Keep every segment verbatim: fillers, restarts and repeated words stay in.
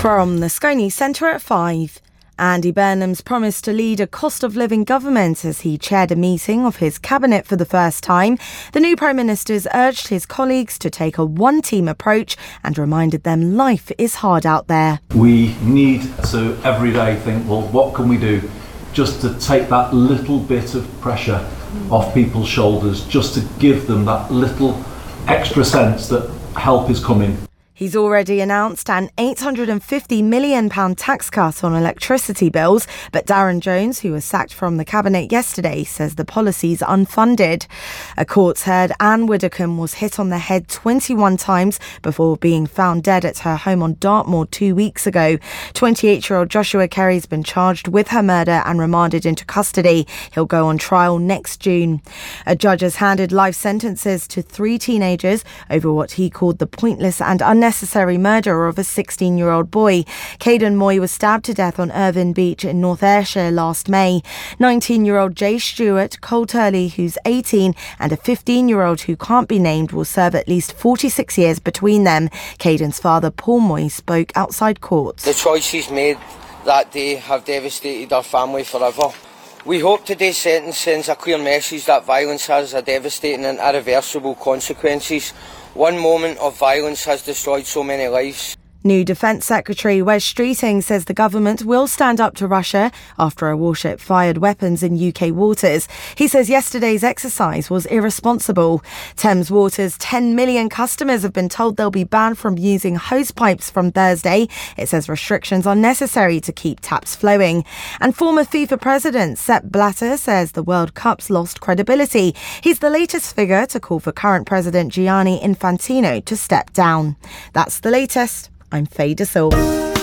From the Sky News Centre at five. Andy Burnham's promised to lead a cost of living government as he chaired a meeting of his cabinet for the first time. The new Prime Minister's urged his colleagues to take a one-team approach and reminded them life is hard out there. We need to every day think, well, what can we do just to take that little bit of pressure off people's shoulders, just to give them that little extra sense that help is coming. He's already announced an eight hundred fifty million pounds tax cut on electricity bills, but Darren Jones, who was sacked from the cabinet yesterday, says the policy's unfunded. A court's heard Anne Widdecombe was hit on the head twenty-one times before being found dead at her home on Dartmoor two weeks ago. twenty-eight-year-old Joshua Kerry's been charged with her murder and remanded into custody. He'll go on trial next June. A judge has handed life sentences to three teenagers over what he called the pointless and unnecessary Necessary murder of a sixteen-year-old boy. Caden Moy was stabbed to death on Irvine Beach in North Ayrshire last May. nineteen-year-old Jay Stewart, Cole Turley, who's eighteen, and a fifteen-year-old who can't be named will serve at least forty-six years between them. Caden's father, Paul Moy, spoke outside court. The choices made that day have devastated our family forever. We hope today's sentence sends a clear message that violence has a devastating and irreversible consequences. One moment of violence has destroyed so many lives. New Defence Secretary Wes Streeting says the government will stand up to Russia after a warship fired weapons in U K waters. He says yesterday's exercise was irresponsible. Thames Water's ten million customers have been told they'll be banned from using hose pipes from Thursday. It says restrictions are necessary to keep taps flowing. And former FIFA president Sepp Blatter says the World Cup's lost credibility. He's the latest figure to call for current President Gianni Infantino to step down. That's the latest. I'm Faye De Silva.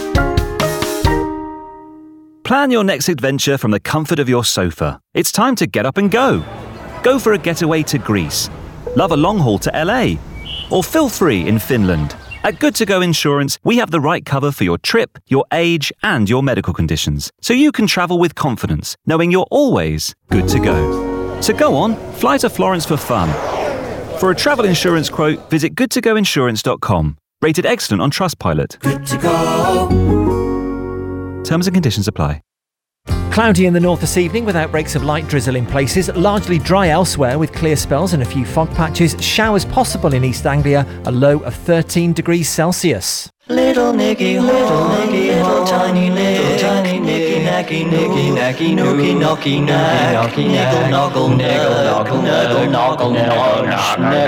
Plan your next adventure from the comfort of your sofa. It's time to get up and go. Go for a getaway to Greece. Love a long haul to L A. Or feel free in Finland. At Good To Go Insurance, we have the right cover for your trip, your age, and your medical conditions. So you can travel with confidence, knowing you're always good to go. So go on, fly to Florence for fun. For a travel insurance quote, visit good to go insurance dot com. Rated excellent on Trustpilot. Good to go. Terms and conditions apply. Cloudy in the north this evening with outbreaks of light drizzle in places. Largely dry elsewhere with clear spells and a few fog patches. Showers possible in East Anglia. A low of thirteen degrees Celsius. Little Nicky, little Nicky, little tiny Nick, tiny Nicky, nacky, Nicky, nacky, nookie, knocky, knack, niggle, noggle, niggle, noggle, niggle, noggle, noggle,